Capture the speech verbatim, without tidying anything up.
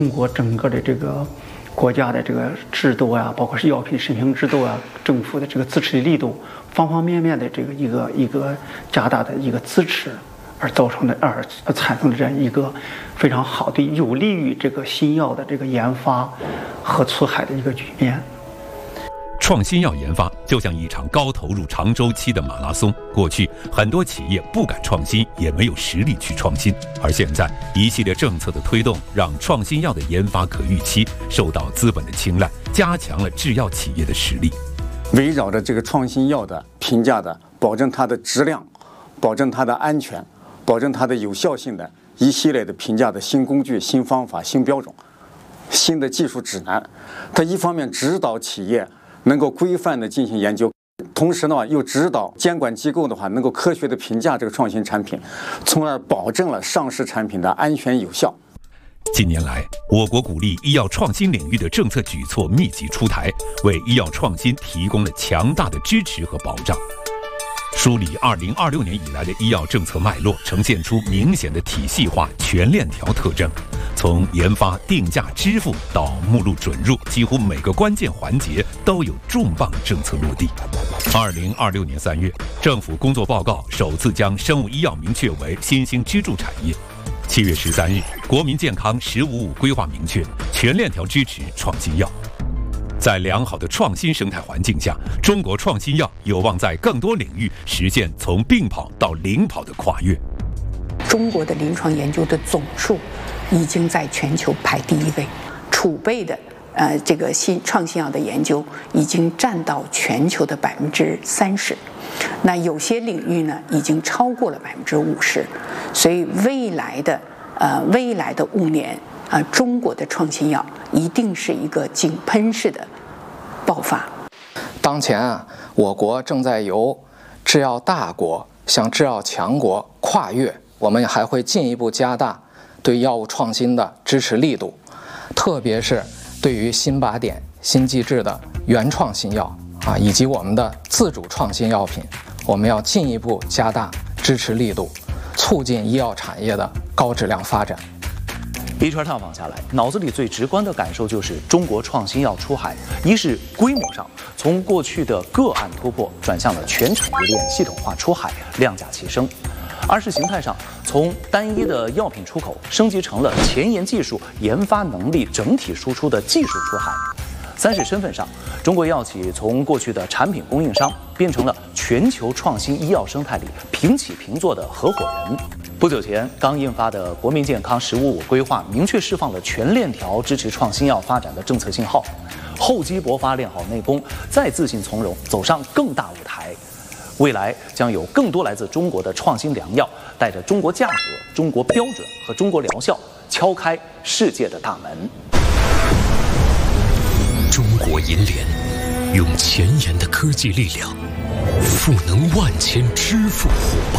中国整个的这个国家的这个制度啊，包括是药品审评制度啊，政府的这个支持的力度，方方面面的这个一个一个加大的一个支持，而造成的而产生的这样一个非常好的有利于这个新药的这个研发和出海的一个局面。 创新药研发就像一场高投入、长周期的马拉松。过去很多企业不敢创新，也没有实力去创新。而现在一系列政策的推动，让创新药的研发可预期，受到资本的青睐，加强了制药企业的实力。 围绕着这个创新药的评价的，保证它的质量，保证它的安全，保证它的有效性的一系列的评价的新工具、新方法、新标准、新的技术指南，它一方面指导企业能够规范的进行研究，同时呢又指导监管机构的话能够科学的评价这个创新产品，从而保证了上市产品的安全有效。 近年来，我国鼓励医药创新领域的政策举措密集出台，为医药创新提供了强大的支持和保障。梳理二零二六年以来的医药政策脉络，呈现出明显的体系化、全链条特征。从研发、定价、支付到目录准入，几乎每个关键环节都有重磅政策落地。二零二六年三月，政府工作报告首次将生物医药明确为新兴支柱产业。七月十三日，国民健康“十五五”规划明确，全链条支持创新药。在良好的创新生态环境下，中国创新药有望在更多领域实现从并跑到领跑的跨越。 中国的临床研究的总数已经在全球排第一位，储备的呃这个新创新药的研究已经占到全球的百分之三十，那有些领域呢已经超过了百分之五十，所以未来的呃未来的五年啊、呃，中国的创新药一定是一个井喷式的爆发。 当前啊，我国正在由制药大国向制药强国跨越，我们还会进一步加大对药物创新的支持力度，特别是对于新靶点、新机制的原创新药啊，以及我们的自主创新药品，我们要进一步加大支持力度，促进医药产业的高质量发展。 一圈探访下来，脑子里最直观的感受就是中国创新药出海，一是规模上从过去的个案突破转向了全产业链系统化出海，量价齐升；二是形态上从单一的药品出口升级成了前沿技术研发能力整体输出的技术出海；三是身份上，中国药企从过去的产品供应商变成了全球创新医药生态里平起平坐的合伙人。不久前刚印发的国民健康“十五五”规划，明确释放了全链条支持创新药发展的政策信号。厚积薄发，练好内功，再自信从容，走上更大舞台。未来将有更多来自中国的创新良药，带着中国价格、中国标准和中国疗效，敲开世界的大门。 中国银联用前沿的科技力量，赋能万千支付伙伴。